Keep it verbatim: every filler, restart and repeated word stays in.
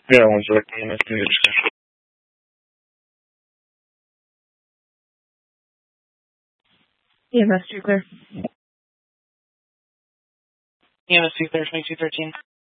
Yeah, one second. Let's do it. E M S two clear. E M S two clear, twenty-two thirteen.